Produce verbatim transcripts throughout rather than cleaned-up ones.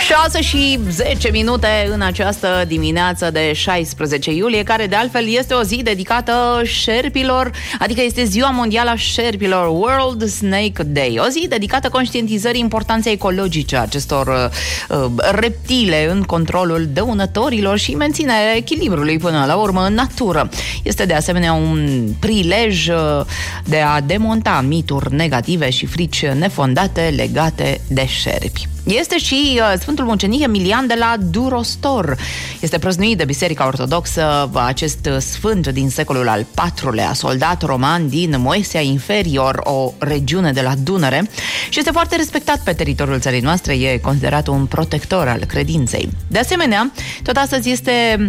șase și zece minute în această dimineață de șaisprezece iulie, care de altfel este o zi dedicată șerpilor, adică este ziua mondială a șerpilor, World Snake Day, o zi dedicată conștientizării importanței ecologice a acestor uh, reptile în controlul dăunătorilor și menținerea echilibrului până la urmă în natură. Este de asemenea un prilej uh, de a demonta mituri negative și frici nefondate legate de șerpi. Este și uh, Sfântul Mucenic Emilian de la Durostor. Este prăznuit de Biserica Ortodoxă. Acest sfânt din secolul al patrulea, soldat roman din Moesia Inferior, o regiune de la Dunăre, și este foarte respectat pe teritoriul țării noastre. E considerat un protector al credinței. De asemenea, tot astăzi este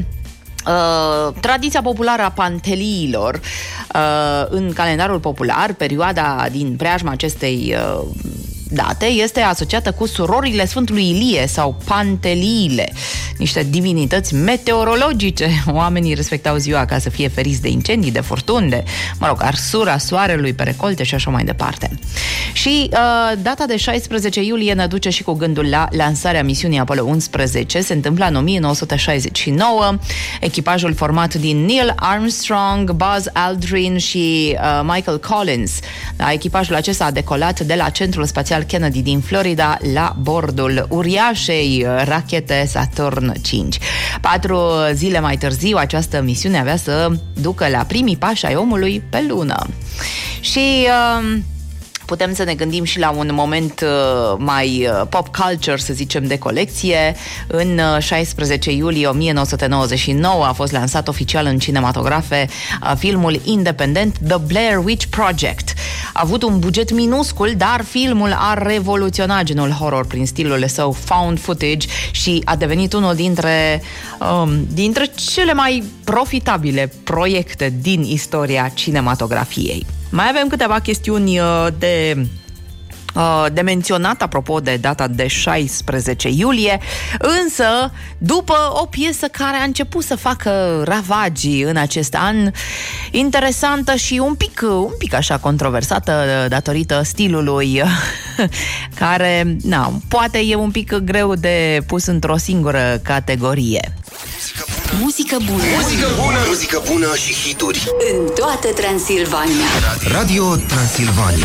Uh, tradiția populară a panteliilor. Uh, în calendarul popular, perioada din preajma acestei uh, date este asociată cu surorile Sfântului Ilie sau panteliile, niște divinități meteorologice. Oamenii respectau ziua ca să fie feriți de incendii, de furtuni, de, mă rog, arsura soarelui pe recolte și așa mai departe. Și uh, data de șaisprezece iulie ne duce și cu gândul la lansarea misiunii Apollo unsprezece. Se întâmpla în o mie nouă sute șaizeci și nouă. Echipajul format din Neil Armstrong, Buzz Aldrin și uh, Michael Collins. Da, echipajul acesta a decolat de la Centrul Spațial Kennedy din Florida la bordul uriașei rachete Saturn cinci. Patru zile mai târziu, această misiune avea să ducă la primii pași ai omului pe lună. Și uh, putem să ne gândim și la un moment uh, mai uh, pop culture, să zicem, de colecție. În uh, șaisprezece iulie o mie nouă sute nouăzeci și nouă a fost lansat oficial în cinematografe uh, filmul independent The Blair Witch Project. A avut un buget minuscul, dar filmul a revoluționat genul horror prin stilul său found footage și a devenit unul dintre, um, dintre cele mai profitabile proiecte din istoria cinematografiei. Mai avem câteva chestiuni de, de menționat apropo de data de șaisprezece iulie, însă după o piesă care a început să facă ravagii în acest an, interesantă și un pic, un pic așa controversată datorită stilului care, na, poate e un pic greu de pus într-o singură categorie. Muzică bună. Muzică bună. Muzică bună și hituri în toată Transilvania. Radio Transilvania.